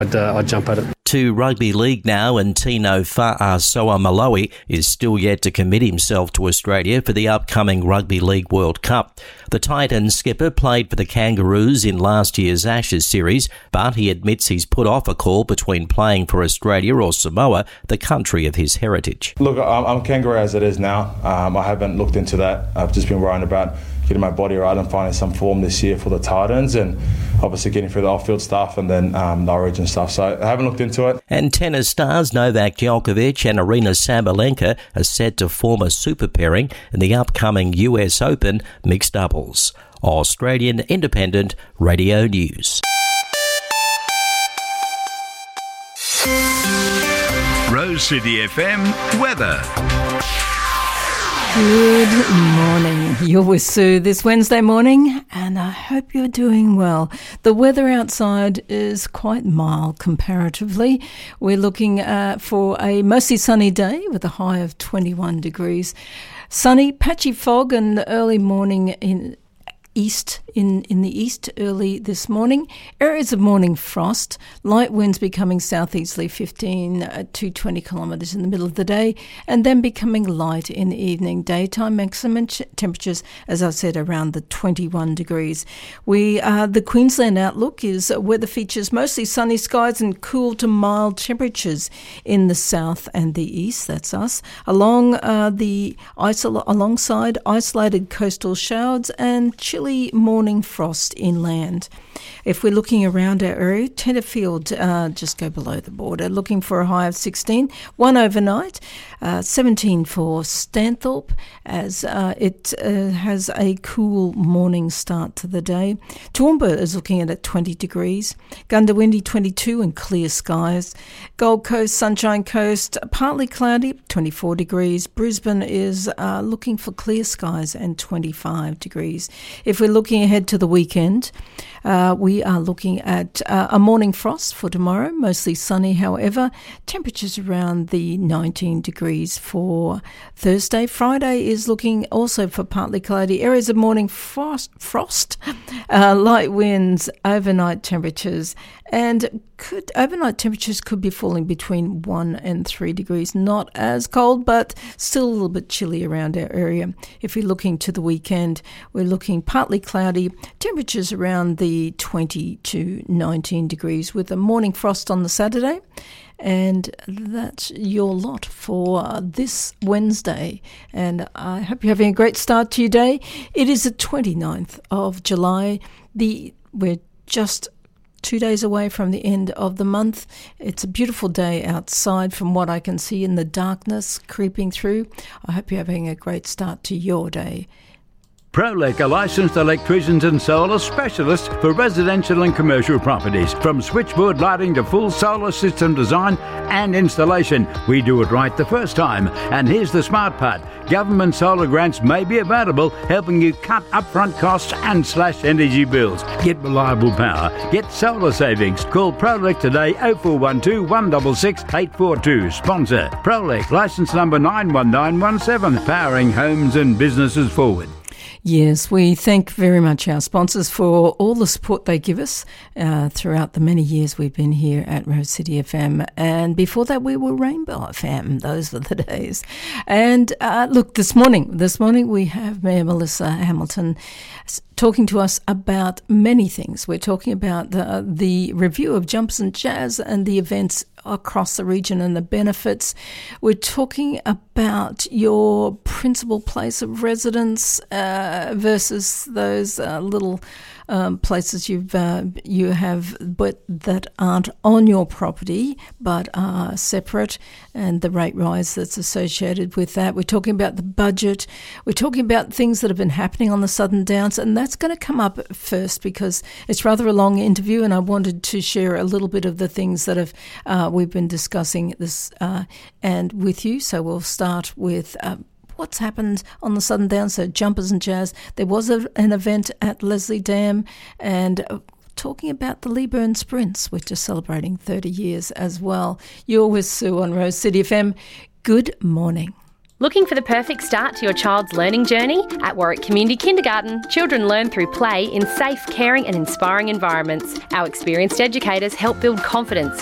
I'd jump at it. To rugby league now, and Tino Fa'asoa-Malawi is still yet to commit himself to Australia for the upcoming Rugby League World Cup. The Titans skipper played for the Kangaroos in last year's Ashes series, but he admits he's put off a call between playing for Australia or Samoa, the country of his heritage. Look, I'm a Kangaroo as it is now. I haven't looked into that. I've just been worrying about getting my body right and finding some form this year for the Titans, and obviously getting through the off-field stuff and then the origin stuff. So I haven't looked into it. And tennis stars Novak Djokovic and Aryna Sabalenka are set to form a super pairing in the upcoming US Open mixed doubles. Australian Independent Radio News. Rose City FM weather. Good morning. You're with Sue this Wednesday morning, and I hope you're doing well. The weather outside is quite mild comparatively. We're looking for a mostly sunny day with a high of 21 degrees. Sunny, patchy fog and early morning in the east early this morning. Areas of morning frost, light winds becoming southeasterly 15 to 20 kilometres in the middle of the day, and then becoming light in the evening. Daytime maximum temperatures, as I said, around the 21 degrees. The Queensland outlook is weather features mostly sunny skies and cool to mild temperatures in the south and the east. That's us. Alongside isolated coastal showers and chilly morning frost inland. If we're looking around our area, Tenterfield just go below the border, looking for a high of 16, 1 overnight, 17 for Stanthorpe, as it has a cool morning start to the day. Toowoomba is looking at 20 degrees, Gundawindi 22 and clear skies, Gold Coast, Sunshine Coast, partly cloudy, 24 degrees, Brisbane is looking for clear skies and 25 degrees. If we're looking ahead to the weekend, we are looking at a morning frost for tomorrow, mostly sunny, however. Temperatures around the 19 degrees for Thursday. Friday is looking also for partly cloudy. Areas of morning frost, light winds, overnight temperatures, and overnight temperatures could be falling between 1 and 3 degrees. Not as cold, but still a little bit chilly around our area. If we're looking to the weekend, we're looking partly cloudy, temperatures around the 20 to 19 degrees with a morning frost on the Saturday. And that's your lot for this Wednesday. And I hope you're having a great start to your day. It is the 29th of July. We're just 2 days away from the end of the month. It's a beautiful day outside from what I can see in the darkness creeping through. I hope you're having a great start to your day. Prolec are licensed electricians and solar specialists for residential and commercial properties. From switchboard lighting to full solar system design and installation, we do it right the first time. And here's the smart part. Government solar grants may be available, helping you cut upfront costs and slash energy bills. Get reliable power. Get solar savings. Call Prolec today, 0412 166 842. Sponsor Prolec, licence number 91917, powering homes and businesses forward. Yes, we thank very much our sponsors for all the support they give us throughout the many years we've been here at Rose City FM. And before that, we were Rainbow FM. Those were the days. And look, this morning we have Mayor Melissa Hamilton talking to us about many things. We're talking about the review of Jumpers and Jazz and the events across the region and the benefits. We're talking about your principal place of residence versus those little places you have but that aren't on your property but are separate, and the rate rise that's associated with that. We're talking about the budget. We're talking about things that have been happening on the Southern Downs, and that's going to come up first because it's rather a long interview, and I wanted to share a little bit of the things that have we've been discussing this and with you. So we'll start with what's happened on the Southern Downs, so Jumpers and Jazz. There was an event at Leslie Dam, and talking about the Leeburn Sprints, which are celebrating 30 years as well. You're with Sue on Rose City FM. Good morning. Looking for the perfect start to your child's learning journey? At Warwick Community Kindergarten, children learn through play in safe, caring and inspiring environments. Our experienced educators help build confidence,